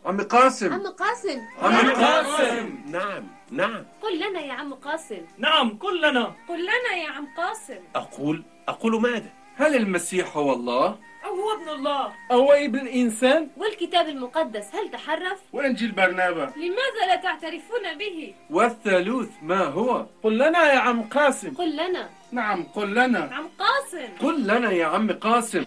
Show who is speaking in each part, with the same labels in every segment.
Speaker 1: عم قاسم.
Speaker 2: عم قاسم.
Speaker 1: عم قاسم. نعم.
Speaker 2: قل لنا يا عم قاسم.
Speaker 3: نعم قل لنا.
Speaker 4: قل لنا يا عم قاسم.
Speaker 1: أقول ماذا؟ هل المسيح هو الله؟
Speaker 3: أو هو ابن الله؟
Speaker 5: أو ابن الإنسان؟
Speaker 2: والكتاب المقدس هل تحرف؟
Speaker 1: وإنجيل برنابا
Speaker 4: لماذا لا تعترفون به؟
Speaker 1: والثالوث ما هو؟
Speaker 5: قل لنا يا عم قاسم.
Speaker 2: قل لنا.
Speaker 1: نعم قل لنا.
Speaker 4: عم قاسم.
Speaker 1: قل لنا يا عم قاسم.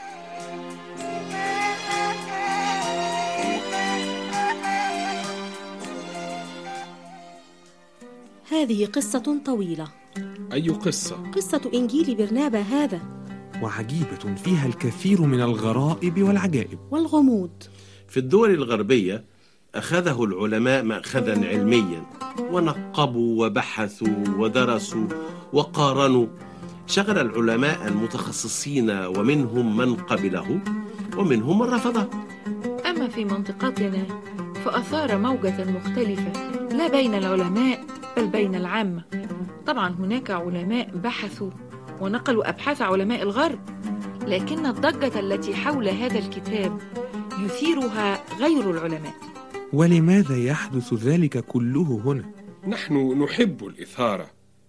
Speaker 6: هذه قصة طويلة.
Speaker 7: أي قصة؟
Speaker 6: قصة إنجيل برنابا هذا،
Speaker 7: وعجيبة فيها الكثير من الغرائب والعجائب
Speaker 6: والغموض.
Speaker 8: في الدول الغربية أخذه العلماء مأخذا علميا، ونقبوا وبحثوا ودرسوا وقارنوا. شغل العلماء المتخصصين، ومنهم من قبله ومنهم من رفضه.
Speaker 9: أما في منطقتنا فأثار موجة مختلفة، لا بين العلماء بل بين العامة. طبعا هناك علماء بحثوا ونقلوا أبحاث علماء الغرب، لكن الضجة التي حول هذا الكتاب يثيرها غير العلماء.
Speaker 7: ولماذا يحدث ذلك كله هنا؟
Speaker 10: نحن نحب الإثارة.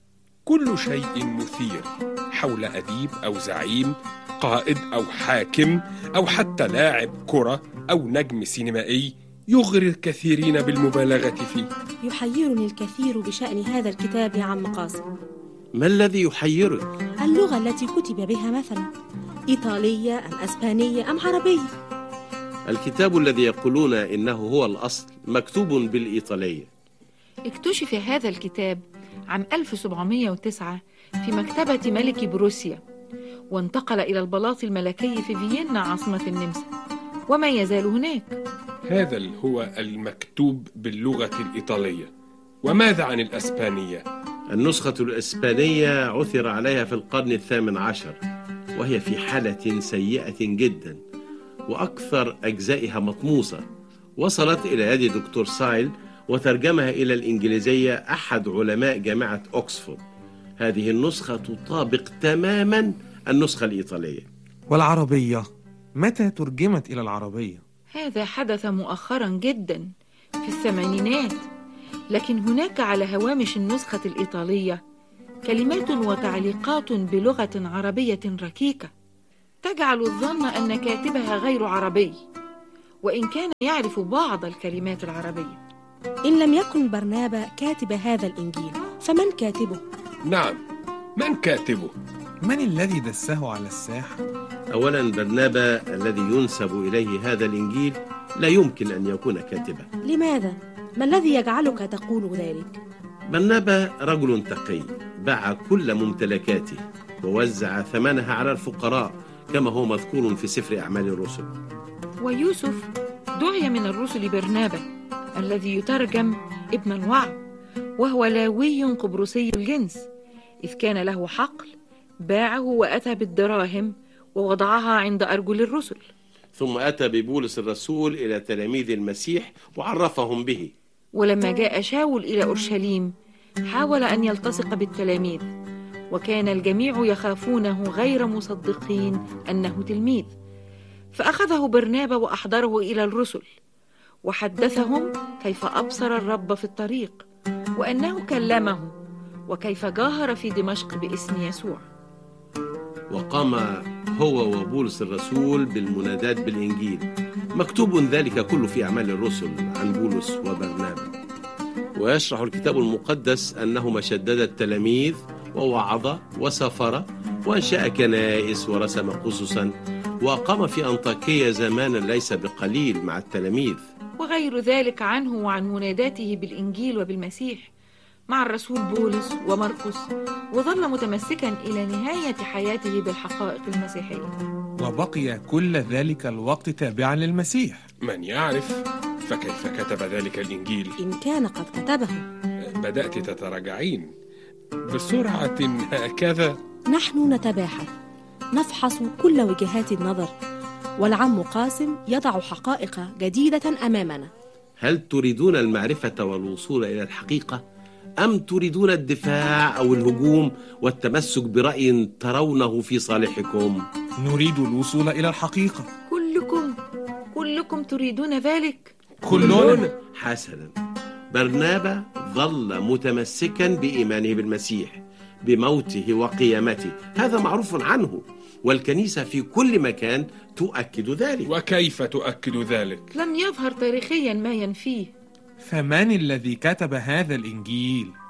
Speaker 10: كل شيء مثير حول أديب أو زعيم، قائد أو حاكم، أو حتى لاعب كرة أو نجم سينمائي يغري الكثيرين بالمبالغة فيه.
Speaker 6: يحيرني الكثير بشأن هذا الكتاب يا عم قاسم.
Speaker 8: ما الذي يحيرك؟
Speaker 6: اللغة التي كتب بها مثلا، إيطالية أم أسبانية أم عربية؟
Speaker 8: الكتاب الذي يقولون إنه هو الأصل مكتوب بالإيطالية.
Speaker 9: اكتشف هذا الكتاب عام 1709 في مكتبة ملك بروسيا، وانتقل إلى البلاط الملكي في فيينا عاصمة النمسا، وما يزال هناك.
Speaker 10: هذا هو المكتوب باللغة الإيطالية. وماذا عن الأسبانية؟
Speaker 8: النسخة الإسبانية عثر عليها في القرن 18، وهي في حالة سيئة جدا، وأكثر أجزائها مطموسة. وصلت إلى يد دكتور سايل، وترجمها إلى الإنجليزية أحد علماء جامعة أكسفورد. هذه النسخة تطابق تماما النسخة الإيطالية.
Speaker 7: والعربية متى ترجمت إلى العربية؟
Speaker 9: هذا حدث مؤخرا جدا في الثمانينات، لكن هناك على هوامش النسخة الإيطالية كلمات وتعليقات بلغة عربية ركيكة تجعل الظن أن كاتبها غير عربي، وإن كان يعرف بعض الكلمات العربية.
Speaker 6: إن لم يكن برنابا كاتب هذا الإنجيل فمن كاتبه؟
Speaker 10: نعم، من كاتبه؟
Speaker 7: من الذي دسه على الساحة؟
Speaker 8: أولا برنابا الذي ينسب إليه هذا الإنجيل لا يمكن أن يكون كاتبا.
Speaker 6: لماذا؟ ما الذي يجعلك تقول ذلك؟
Speaker 8: برنابا رجل تقي، باع كل ممتلكاته ووزع ثمنها على الفقراء، كما هو مذكور في سفر أعمال الرسل.
Speaker 9: ويوسف دعي من الرسل برنابا الذي يترجم ابن الوعظ، وهو لاوي قبرصي الجنس، إذ كان له حقل باعه وأتى بالدراهم ووضعها عند أرجل الرسل.
Speaker 8: ثم أتى ببولس الرسول إلى تلاميذ المسيح وعرفهم به.
Speaker 9: ولما جاء شاول إلى أورشليم حاول أن يلتصق بالتلاميذ، وكان الجميع يخافونه غير مصدقين أنه تلميذ. فأخذه برنابا وأحضره إلى الرسل، وحدثهم كيف أبصر الرب في الطريق، وأنه كلمه، وكيف جاهر في دمشق باسم يسوع.
Speaker 8: وقام هو وبولس الرسول بالمنادات بالإنجيل. مكتوب ذلك كله في أعمال الرسل عن بولس وبرنابا. ويشرح الكتاب المقدس أنهما شدد التلاميذ ووعظ وسافر وأنشأ كنائس ورسم قصصا، وأقام في أنطاكية زمانا ليس بقليل مع التلاميذ.
Speaker 9: وغير ذلك عنه وعن مناداته بالإنجيل وبالمسيح مع الرسول بولس ومرقس، وظل متمسكا إلى نهاية حياته بالحقائق المسيحية.
Speaker 7: وبقي كل ذلك الوقت تابعا للمسيح.
Speaker 10: من يعرف؟ فكيف كتب ذلك الإنجيل؟
Speaker 6: إن كان قد كتبه.
Speaker 10: بدأت تتراجعين بسرعة هكذا.
Speaker 6: نحن نتباحث، نفحص كل وجهات النظر، والعم قاسم يضع حقائق جديدة أمامنا.
Speaker 8: هل تريدون المعرفة والوصول إلى الحقيقة، أم تريدون الدفاع أو الهجوم والتمسك برأي ترونه في صالحكم؟
Speaker 7: نريد الوصول إلى الحقيقة.
Speaker 9: كلكم تريدون ذلك؟
Speaker 7: كلنا.
Speaker 8: حسنا، برنابا ظل متمسكا بإيمانه بالمسيح بموته وقيامته، هذا معروف عنه، والكنيسة في كل مكان تؤكد ذلك.
Speaker 10: وكيف تؤكد ذلك؟
Speaker 9: لم يظهر تاريخيا ما ينفيه.
Speaker 7: فمن الذي كتب هذا الإنجيل؟